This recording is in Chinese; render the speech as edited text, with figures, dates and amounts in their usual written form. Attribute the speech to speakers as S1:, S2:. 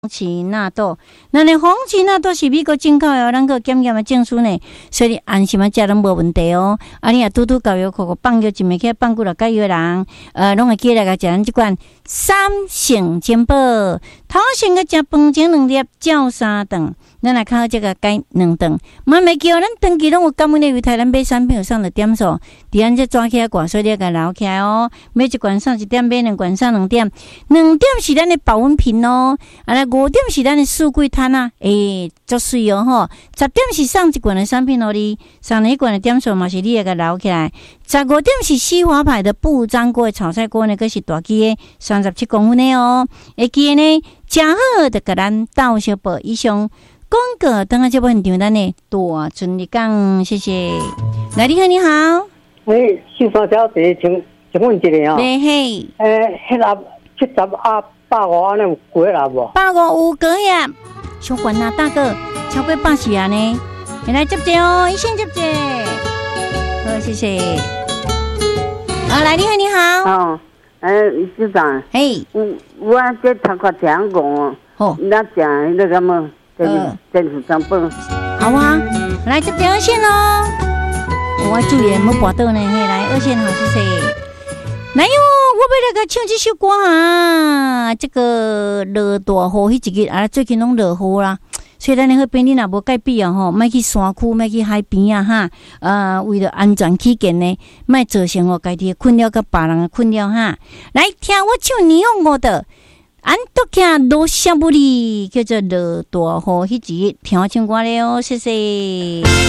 S1: 奇纳豆，那呢，红奇纳豆是美国进口的，咱个检验的证书呢，所以安心啊，食拢无问题哦。啊，你也拄教育课放药一物起放久了，解药人，拢会记来个食咱即款三性珍宝，头先个食饭前2粒，照3顿。咱来靠这个改2顿，慢慢叫咱长期拢有感恩的为台咱买产品有上的点数，伫咱这抓起来挂，所以你要留起来哦。买一罐上1点，买2罐上2点，2点是咱的保温瓶哦。啊，来5点是咱的四季摊啊，足水哦吼。10点是上1罐的产品哦，你上1罐的点数嘛是你要个留起来。15点是西华牌的不粘锅的炒菜锅呢，佫是大机的37公分的哦。会记呢，正好的甲咱斗小报以上。广告等下这部现场咱呢大顺利讲，谢谢。来，你好，你好。
S2: 姓孙小姐，请问一下哦。
S1: 对嘿。
S2: 迄粒70啊150安尼有过啦无
S1: ？150有过呀，小关啊，大哥，超过80啊呢。你来接接哦，一线接接。好，谢谢。来，你好，你好。
S2: 局长。
S1: 嘿。
S2: 我这头壳听讲哦。
S1: 哦。
S2: 那讲迄个什么？真是真棒！
S1: 好啊，来这边2线咯。我注意莫拔倒呢，嘿，来2线好，谢谢。来哟，我要来个唱这首歌啊！这个落大雨迄一日啊，最近拢落雨啦，所以咱那边你若无介必要吼，莫去山区，莫去海边啊哈。为了安全起见呢，莫造成家己的困扰甲别人的困扰哈。来听我唱你用我的。安多卡罗夏布里叫做落大雨迄日听唱歌了哦，谢谢。